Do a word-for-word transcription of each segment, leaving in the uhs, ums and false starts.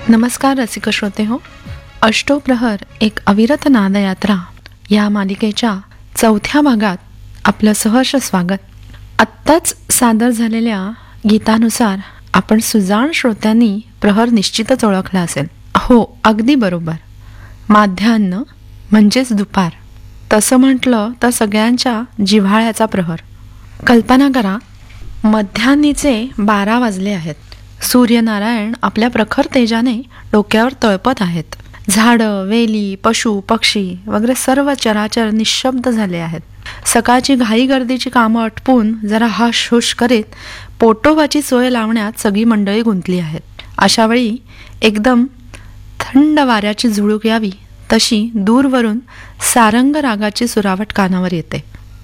नमस्कार रसिक श्रोते हो, अष्टोप्रहर एक अविरत नादयात्रा या मालिकेच्या चौथ्या भागात आपलं सहर्ष स्वागत. आत्ताच सादर झालेल्या गीतानुसार आपण सुजाण श्रोत्यांनी प्रहर निश्चितच ओळखला असेल. हो, अगदी बरोबर, माध्यान्ह म्हणजेच दुपार. तसं म्हटलं तर सगळ्यांच्या जिव्हाळ्याचा प्रहर. कल्पना करा, मध्यान्हीचे बारा वाजले आहेत. सूर्यनारायण आपल्या प्रखर तेजाने डोक्यावर तळपत आहेत. झाडं, वेली, पशु, पक्षी वगैरे सर्व चराचर निशब्द झाले आहेत. सकाळची घाई गर्दीची कामं आटपून जरा हाश हुश करीत पोटोबाची सोय लावण्यात सगळी मंडळी गुंतली आहेत. अशावेळी एकदम थंड वाऱ्याची झुळूक यावी तशी दूरवरून सारंग रागाची सुरावट कानावर येते.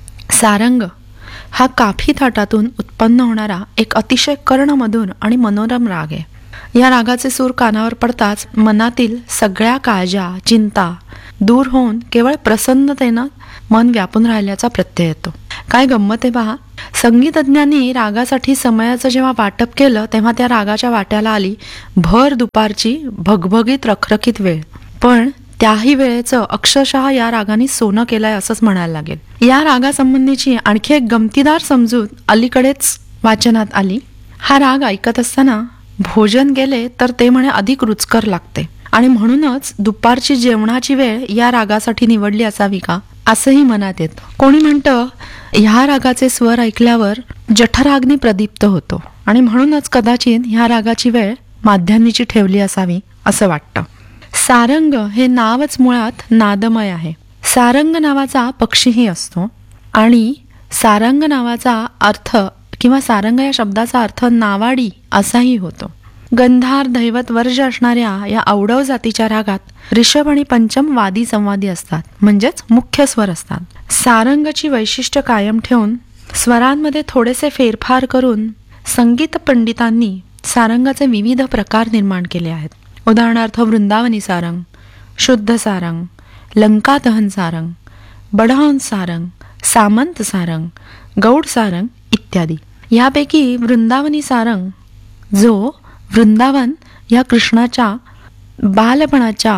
सारंग हा काफी थाटातून उत्पन्न होणारा एक अतिशय कर्णमधुर आणि मनोरम राग आहे. या रागाचे सूर कानावर पडताच मनातील सगळ्या काळजा, चिंता दूर होऊन केवळ प्रसन्नतेनं मन व्यापून राहिल्याचा प्रत्यय येतो. काय गंमत आहे पहा, संगीतज्ञांनी रागासाठी समयाचं जेव्हा वाटप केलं तेव्हा त्या रागाच्या वाट्याला आली भर दुपारची भगभगीत रखरखीत वेळ. पण त्याही वेळेचं अक्षरशः या रागाने सोनं केलंय असंच म्हणायला लागेल. या रागासंबंधीची आणखी एक गमतीदार समजूत अलीकडेच वाचनात आली. हा राग ऐकत असताना भोजन गेले तर ते म्हणे अधिक रुचकर लागते आणि म्हणूनच दुपारची जेवणाची वेळ या रागासाठी निवडली असावी का असंही मनात येतं. कोणी म्हणतं ह्या रागाचे स्वर ऐकल्यावर जठराग्नी प्रदीप्त होतो आणि म्हणूनच कदाचित ह्या रागाची वेळ माध्यान्हीची ठेवली असावी असं वाटतं. सारंग हे नावच मुळात नादमय आहे. सारंग नावाचा पक्षीही असतो आणि सारंग नावाचा अर्थ किंवा सारंग या शब्दाचा अर्थ नावाडी असाही होतो. गंधार दैवत वर्ज असणाऱ्या या औडव जातीच्या रागात ऋषभ आणि पंचम वादी संवादी असतात, म्हणजेच मुख्य स्वर असतात. सारंगची वैशिष्ट्य कायम ठेवून स्वरांमध्ये थोडेसे फेरफार करून संगीत पंडितांनी सारंगाचे विविध प्रकार निर्माण केले आहेत. उदाहरणार्थ वृंदावनी सारंग, शुद्ध सारंग, लंकादहन सारंग, बढहन सारंग, सामंत सारंग, गौड सारंग इत्यादी. यापैकी वृंदावनी सारंग जो वृंदावन या कृष्णाच्या बालपणाच्या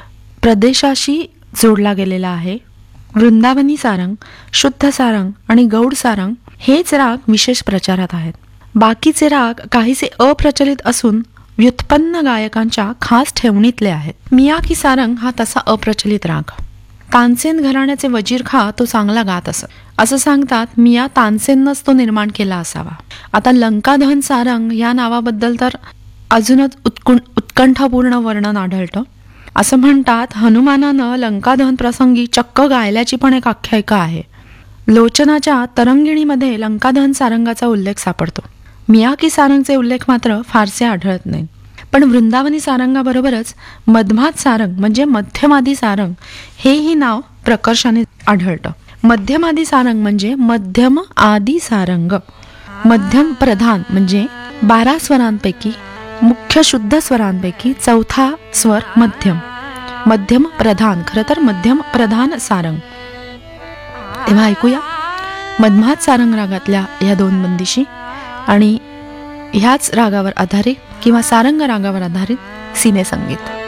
प्रदेशाशी जोडला गेलेला आहे. वृंदावनी सारंग, शुद्ध सारंग आणि गौड सारंग हेच राग विशेष प्रचारात आहेत. बाकीचे राग काहीसे अप्रचलित असून व्युत्पन्न गायकांच्या खास ठेवणीतले आहेत. मियाकी सारंग हा तसा अप्रचलित राग. तानसेन घराण्याचे वजीर खा तो चांगला गात असत असं सांगतात. मिया तानसेननंच तो निर्माण केला असावा. आता लंकादहन सारंग या नावाबद्दल तर अजूनच उत्कुं उत्कंठापूर्ण वर्णन आढळतं. असं म्हणतात हनुमानानं लंकादहन प्रसंगी चक्क गायल्याची पण एक आख्यायिका आहे. लोचनाच्या तरंगिणीमध्ये लंकादहन सारंगाचा उल्लेख सापडतो. मियाकी सारंगचे उल्लेख मात्र फारसे आढळत नाही. पण वृंदावनी सारंगाबरोबरच मधमाद सारंग म्हणजे मध्यमादी सारंग हेही नाव प्रकर्षाने आढळतं. मध्यमादी सारंग म्हणजे मध्यम आदी सारंग. मध्यम प्रधान म्हणजे बारा स्वरांपैकी मुख्य शुद्ध स्वरांपैकी चौथा स्वर मध्यम. मध्यम प्रधान, खरं तर मध्यम प्रधान सारंग. तेव्हा ऐकूया मधमाद सारंग रागातल्या या दोन बंदिशी आणि ह्याच रागावर आधारित किंवा सारंग रागावर आधारित सिने संगीत.